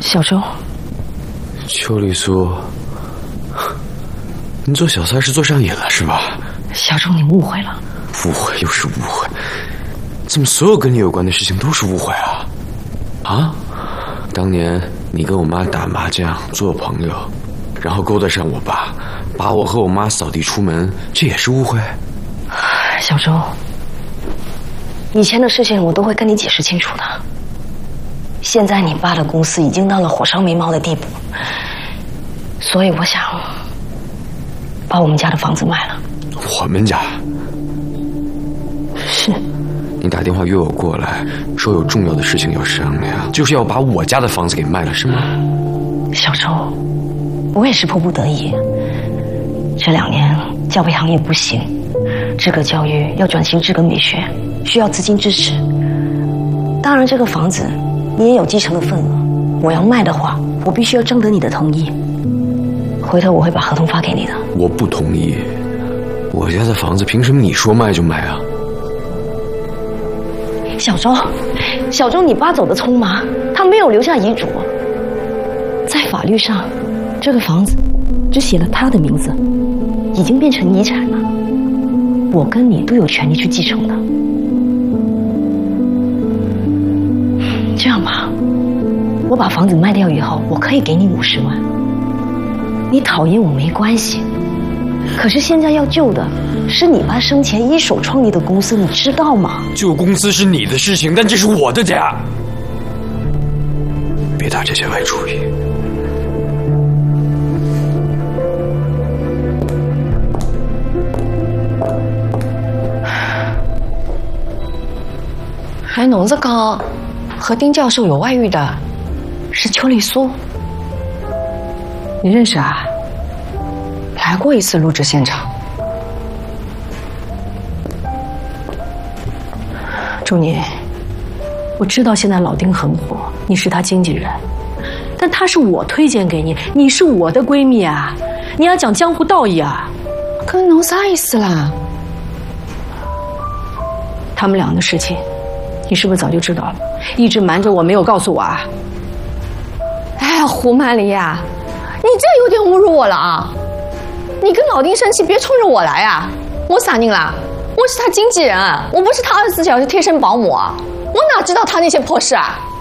小周， 邱丽苏，你做小三是做上瘾了是吧？ 小周，你误会了。 误会又是误会，怎么所有跟你有关的事情都是误会啊？啊？当年你跟我妈打麻将做朋友，然后勾搭上我爸，把我和我妈扫地出门，这也是误会？ 小周，以前的事情我都会跟你解释清楚的。现在你爸的公司已经到了火烧眉毛的地步，所以我想把我们家的房子卖了。 我们家？ 是。 你打电话约我过来，说有重要的事情要商量，就是要把我家的房子给卖了，是吗？ 小周，我也是迫不得已。这2年教培行业不行，职革教育要转型职革美学，需要资金支持。当然，这个房子你也有继承的份额。我要卖的话，我必须要征得你的同意。回头我会把合同发给你的。 我不同意，我家的房子凭什么你说卖就卖啊？ 小周，你爸走得匆忙，他没有留下遗嘱。在法律上，这个房子只写了他的名字，已经变成遗产了。我跟你都有权利去继承的。这样吧，我把房子卖掉以后，我可以给你50万。你讨厌我没关系，可是现在要救的是你爸生前一手创立的公司，你知道吗？ 救公司是你的事情，但这是我的家，别打这些歪主意。 还侬子讲和丁教授有外遇的是邱丽苏，你认识啊？来过一次录制现场。祝你，我知道现在老丁很火，你是他经纪人，但他是我推荐给你，你是我的闺蜜啊，你要讲江湖道义啊。跟侬啥意思啦？他们俩的事情，你是不是早就知道了？一直瞒着我，没有告诉我啊？哎，胡曼丽呀，你这有点侮辱我了啊！你跟老丁生气，别冲着我来啊！我啥人啦？我是他经纪人，我不是他24小时贴身保姆啊！我哪知道他那些破事啊！